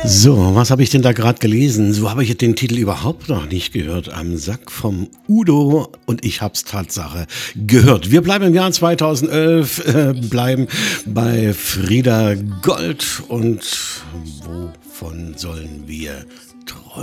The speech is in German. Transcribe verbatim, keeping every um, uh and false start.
So, was habe ich denn da gerade gelesen? So habe ich den Titel überhaupt noch nicht gehört. Am Sack vom Udo und ich hab's Tatsache gehört. Wir bleiben im Jahr zweitausendelf, äh, bleiben bei Frieda Gold und wovon sollen wir träumen?